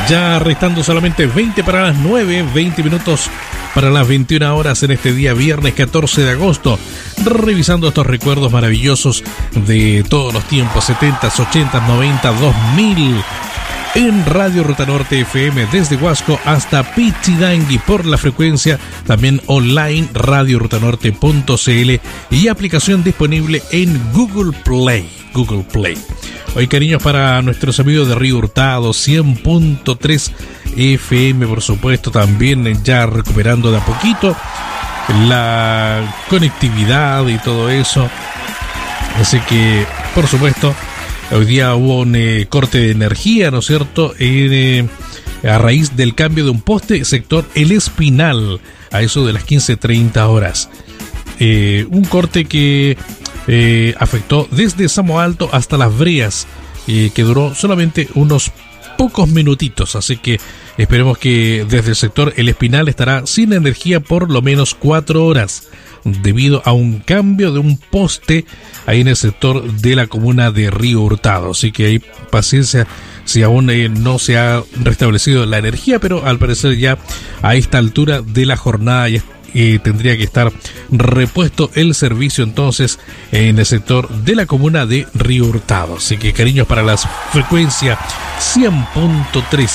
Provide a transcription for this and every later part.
Ya restando solamente 20 para las 9, 20 minutos para las 21 horas en este día viernes 14 de agosto, revisando estos recuerdos maravillosos de todos los tiempos, 70s, 80s, 90, 2000, en Radio Ruta Norte FM desde Huasco hasta Pichidangui por la frecuencia, también online radiorutanorte.cl y aplicación disponible en Google Play. Hoy cariños para nuestros amigos de Río Hurtado, 100.3 FM, por supuesto, también ya recuperando de a poquito la conectividad y todo eso. Así que, por supuesto, hoy día hubo un corte de energía, ¿no es cierto?, a raíz del cambio de un poste sector El Espinal, a eso de las 15:30 horas. Un corte que afectó desde Samo Alto hasta Las Breas, que duró solamente unos pocos minutitos, así que esperemos que desde el sector El Espinal estará sin energía por lo menos 4 horas debido a un cambio de un poste ahí en el sector de la comuna de Río Hurtado, así que hay paciencia si aún no se ha restablecido la energía, pero al parecer ya a esta altura de la jornada ya tendría que estar repuesto el servicio entonces en el sector de la comuna de Río Hurtado. Así que cariños para la frecuencia 100.3.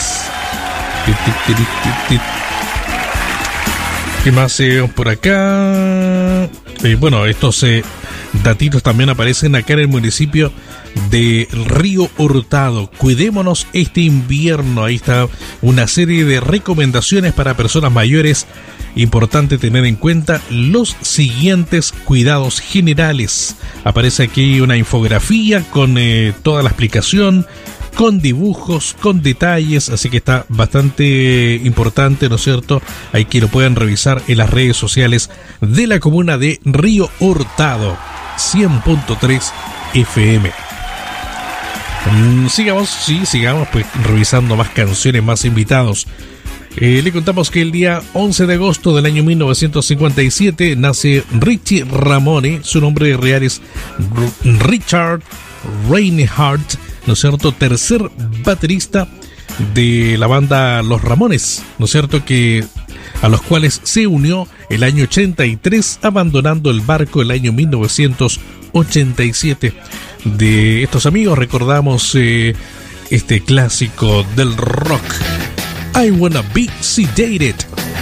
¿Qué más por acá? Bueno, estos datitos también aparecen acá en el municipio de Río Hurtado. Cuidémonos este invierno. Ahí está una serie de recomendaciones para personas mayores. Importante tener en cuenta los siguientes cuidados generales. Aparece aquí una infografía con toda la explicación, con dibujos, con detalles, así que está bastante importante, ¿no es cierto? Hay que lo puedan revisar en las redes sociales de la comuna de Río Hurtado, 100.3 FM. Sigamos pues revisando más canciones, más invitados. Le contamos que el día 11 de agosto del año 1957 nace Richie Ramone. Su nombre real es Richard Reinhardt, ¿no es cierto? Tercer baterista de la banda Los Ramones, ¿no es cierto? Que a los cuales se unió el año 83, abandonando el barco el año 1987. De estos amigos recordamos este clásico del rock, I Wanna Be Sedated.